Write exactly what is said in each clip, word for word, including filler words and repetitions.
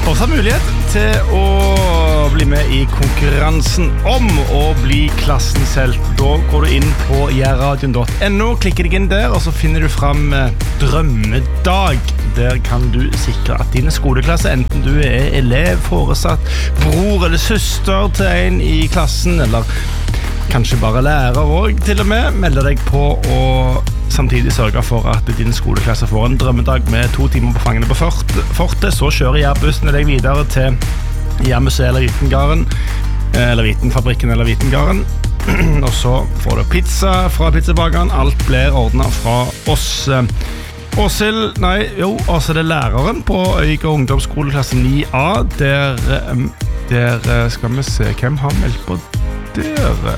fortsatt mulighet til å bli med i konkurransen om å bli klassens helt. Da går du inn på jærradion punktum no, klikker deg inn der, og så finner du frem Drømmedag. Der kan du sikre at din skoleklasse, enten du er elev, foresatt, bror eller søster til en i klassen, eller kanskje bare lærer også, til og med, melder deg på og samtidig sørge for at din skoleklasse får en drømmedag med to timer på fangene på fortet. Så kjører jærbussene deg videre til Jærmuseet eller Vitengarden, eller Vitenfabrikken eller Vitengarden. Og så får du pizza fra pizzabakeren. Alt blir ordnet fra oss. Åshild, nei, jo, altså det er læreren på Øyga ungdomsskoleklasse ni A. Der, der skal vi se, hvem har meldt på der?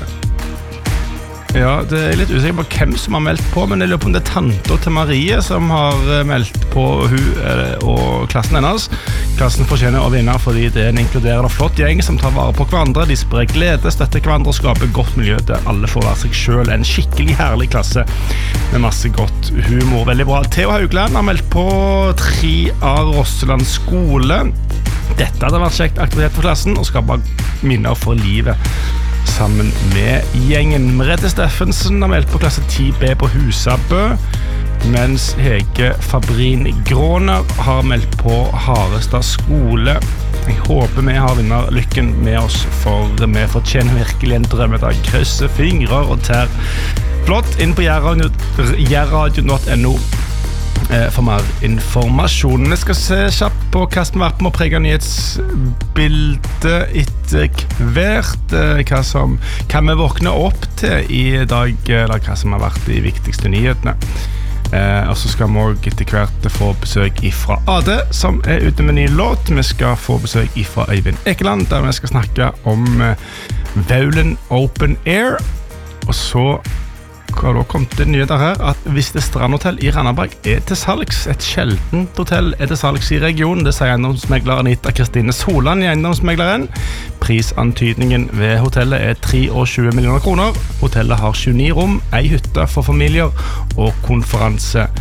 Ja, det er litt usikker på hvem som har meldt på, men jeg lurer på om det er tante til Marie som har meldt på hun og klassen hennes. Klassen fortjener å vinne fordi det er en inkluderende og flott gjeng som tar vare på hverandre. De sprer glede, støtter hverandre og skaper godt miljø der alle får være seg selv. En skikkelig herlig klasse med masse godt humor. Veldig bra. Theo Haugland har meldt på tre A Rosseland skole. Dette hadde vært kjekt aktivitet for klassen og skaper minner for livet sammen med gjengen. Merete Steffensen har meldt på klasse ti B på Husabø, mens Hege Fabrin Gråner har meldt på Harestad skole. Jeg håper vi har vinnerlykken med oss, for vi fortjener virkelig en drømmedag. Krysse fingrer og tær. Flott, inn på jærradion punktum no for mer informasjon. Jeg skal se kjapt på hva som har vært med å prege nyhetsbildet etter hvert, hva, som, hva vi våkner opp til i dag, eller hva som har vært de viktigste nyhetene. Eh, og så skal vi også etter hvert få besøk fra Ade, som er ute med ny låt. Vi skal få besøk fra Øyvind Ekeland, der vi skal snakke om eh, Vaulen Open Air. Og så har da kommet det nyheter her at Viste Strandhotell i Randaberg er til salgs. Et sjeldent hotell er til salgs i regionen. Det sier eiendomsmegler Anita Kristine Soland i eiendomsmegleren. Prisantydningen ved hotellet er treogtjue millioner kroner. Hotellet har tjueni rom, ei hytte for familier og konferanselokaler.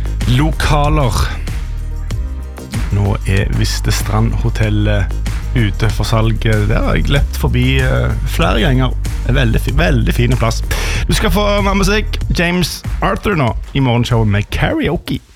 Nå er Viste Strandhotellet ute for salg. Der har jeg lett forbi uh, flere ganger. En veldig, veldig fin plass. Du skal få mer musikk. James Arthur nå i morgenshowet med karaoke.